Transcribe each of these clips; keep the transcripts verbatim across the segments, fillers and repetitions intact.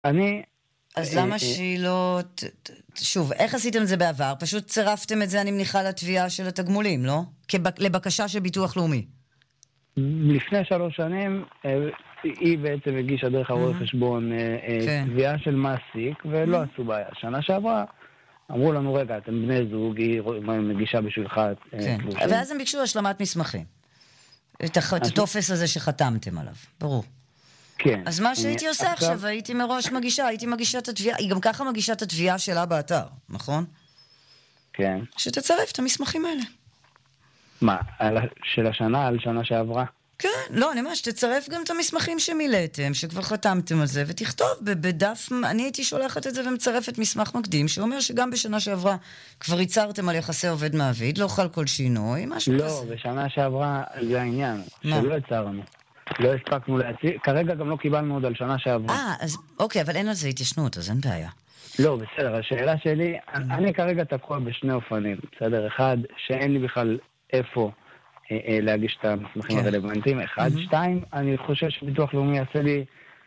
אני... אז למה שהיא לא... שוב, איך עשיתם את זה בעבר? פשוט צירפתם את זה, אני מניחה, לתביעה של התגמולים, לא? לבקשה של ביטוח לאומי. לפני שלוש שנים, היא בעצם הגישה דרך הרואה חשבון תביעה של מעסיק, ולא עשו בעיה. שנה שעברה, אמרו לנו, רגע, אתם בני זוג, היא מגישה בשבילך תלושים. ואז הם ביקשו השלמת מסמכים. את הטופס הזה שחתמתם עליו, ברור. כן. אז מה שהייתי עושה עכשיו, הייתי מראש מגישה, הייתי מגישה את התביעה, היא גם ככה מגישה את התביעה שלה באתר, נכון? כן. שתצרף את המסמכים האלה. מה, של השנה, על שנה שעברה? כן, לא, אני אומר שתצרף גם את המסמכים שמילאתם, שכבר חתמתם על זה, ותכתוב בדף, אני הייתי שולחת את זה ומצרפת מסמך מקדים, שאומר שגם בשנה שעברה כבר ייצרתם על יחסי עובד מעביד, לא חל כל שינוי, משהו כזה. לא, בשנה שעברה זה העניין, שלא יצרנו. לא הספקנו להציג, כרגע גם לא קיבלנו עוד על שנה שעברה. אה, אז אוקיי, אבל אין על זה התיישנות, אז אין בעיה. לא, בסדר, השאלה שלי, אני כרגע תקוע בשני אופנים, בסדר? אחד, שאין לי בכלל איפה להגיש את המסמכים הרלוונטיים, אחד, שתיים, אני חושב שביטוח לאומי יעשה לי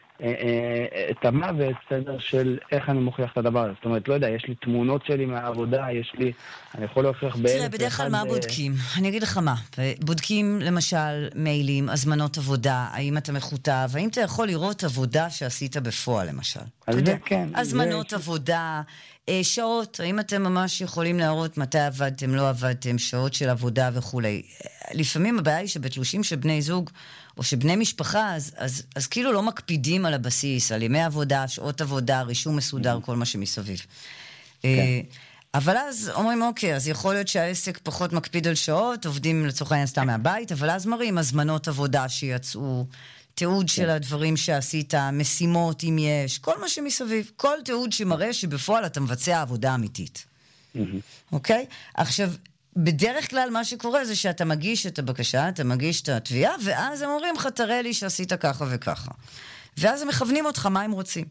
את המוות, בסדר, של איך אני מוכיח את הדבר. זאת אומרת, לא יודע, יש לי תמונות שלי מהעבודה, יש לי, אני יכול להוכיח באלף... תראה, בדרך כלל מה בודקים? אני אגיד לך מה, בודקים למשל מיילים, הזמנות עבודה, האם אתה מכותב, האם אתה יכול לראות עבודה שעשית בפועל, למשל. אז זה כן. הזמנות עבודה, שעות, האם אתם ממש יכולים להראות מתי עבדתם, לא עבדתם, שעות של עבודה וכולי. לפעמים הבעיה היא שבתלושים של בני זוג, או שבני משפחה, אז, אז, אז כאילו לא מקפידים על הבסיס, על ימי עבודה, שעות עבודה, רישום מסודר, כל מה שמסביב. כן. אבל אז אומרים, אוקיי, אז יכול להיות שהעסק פחות מקפיד על שעות, עובדים לצורך העניין סתם מהבית, אבל אז מראים הזמנות עבודה שיצאו, תיעוד של הדברים שעשית, משימות אם יש, כל מה שמסביב, כל תיעוד שמראה שבפועל אתה מבצע עבודה אמיתית. אוקיי? עכשיו, בדרך כלל מה שקורה זה שאתה מגיש את הבקשה, אתה מגיש את התביעה, ואז הם אומרים לך, תראה לי שעשית ככה וככה. ואז הם מכוונים אותך מה הם רוצים.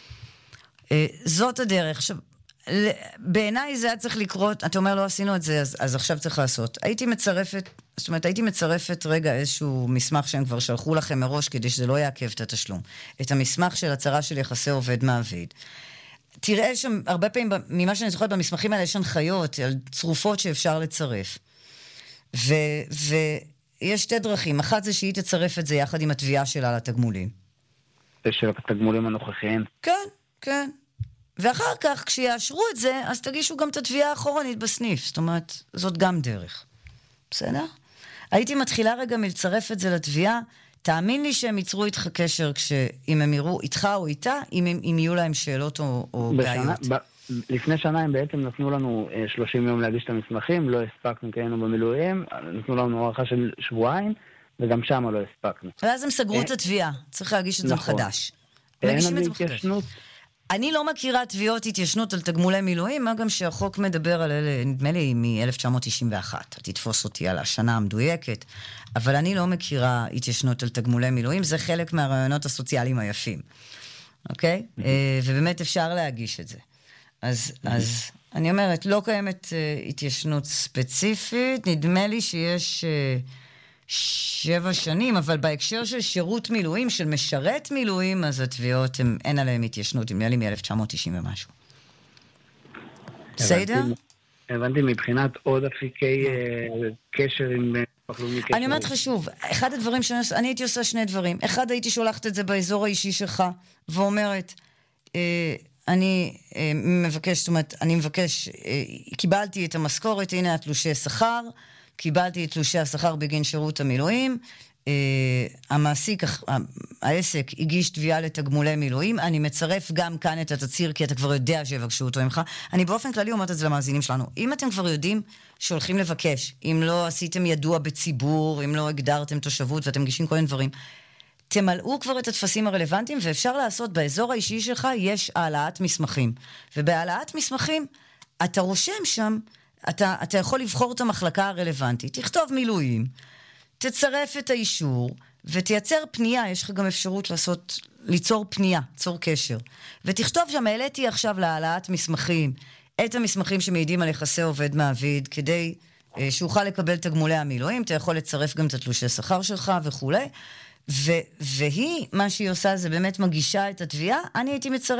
זאת הדרך. עכשיו, בעיניי זה היה צריך לקרות, אתה אומר לא עשינו את זה, אז, אז עכשיו צריך לעשות. הייתי מצרפת, זאת אומרת, הייתי מצרפת רגע איזשהו מסמך שהם כבר שלחו לכם מראש, כדי שזה לא יעכב את התשלום. את המסמך של הצהרה של יחסי עובד מעביד. תראה שם, הרבה פעמים, ממה שאני זוכרת במסמכים האלה, יש הנחיות על צרופות שאפשר לצרף. ו, ויש שתי דרכים. אחת זה שהיא תצרף את זה יחד עם התביעה שלה לתגמולים. של התגמולים הנוכחיים? כן, כן. ואחר כך, כשיאשרו את זה, אז תגישו גם את התביעה האחרונית בסניף. זאת אומרת, זאת גם דרך. בסדר? הייתי מתחילה רגע מלצרף את זה לתביעה, תאמין לי שהם ייצרו איתך קשר, אם הם יראו איתך או איתה, אם, אם יהיו להם שאלות או, או בשנה, בעיות. ב, לפני שנה הם בעצם נתנו לנו שלושים יום להגיש את המסמכים, לא הספקנו כי היינו במילואים, נתנו לנו הערכה של שבועיים, וגם שם לא הספקנו. ואז הם סגרו את התביעה, צריך להגיש את זה מחדש. אין לנו התיישנות. אני לא מכירה תביעות התיישנות על תגמולי מילואים, מה גם שהחוק מדבר על אלה, נדמה לי מ-אלף תשע מאות תשעים ואחת, תתפוס אותי על השנה המדויקת, אבל אני לא מכירה התיישנות על תגמולי מילואים, זה חלק מהרעיונות הסוציאליים היפים, אוקיי? ובאמת אפשר להגיש את זה. אז, אז אני אומרת, לא קיימת התיישנות ספציפית, נדמה לי שיש שבע שנים, אבל בהקשר של שירות מילואים, של משרת מילואים, אז התביעות, הם, אין עליהם התיישנות, נדמה לי מ-אלף תשע מאות תשעים ומשהו. בסדר? הבנתי מבחינת עוד אפיקי קשר עם פחלומי קשר. אני אומרת לך שוב, אחד הדברים שאני עושה, אני הייתי עושה שני דברים. אחד, הייתי שולחת את זה באזור האישי שלך, ואומרת, אני מבקש, זאת אומרת, אני מבקש, קיבלתי את המשכורת, הנה התלושי שכר, קיבלתי את תלושי השכר בגין שירות המילואים, המעסיק, העסק, הגיש תביעה לתגמולי מילואים, אני מצרף גם כאן את התצהיר, כי אתה כבר יודע שיבקשו אותו ממך. אני באופן כללי אומרת את זה למאזינים שלנו. אם אתם כבר יודעים שהולכים לבקש, אם לא עשיתם ידוע בציבור, אם לא הגדרתם תושבות ואתם מגישים כל מיני דברים, תמלאו כבר את התפסים הרלוונטיים, ואפשר לעשות באזור האישי שלך, יש העלאת מסמכים. ובהעלאת מסמכים, אתה רושם שם, אתה, אתה יכול לבחור את המחלקה הרלוונטית, תכתוב מילואים, תצרף את האישור, ותייצר פנייה, יש לך גם אפשרות לעשות, ליצור פנייה, ליצור קשר. ותכתוב שם, העליתי עכשיו להעלאת מסמכים, את המסמכים שמעידים על יחסי עובד מעביד, כדי אה, שאוכל לקבל תגמולי המילואים, אתה יכול לצרף גם את התלושי שכר שלך וכו'. ו- והיא, מה שהיא עושה זה באמת מגישה את התביעה, אני הייתי מצרפת